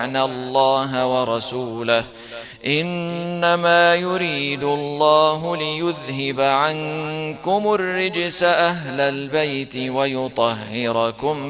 الله ورسوله إنما يريد الله ليذهب عنكم الرجس أهل البيت ويطهركم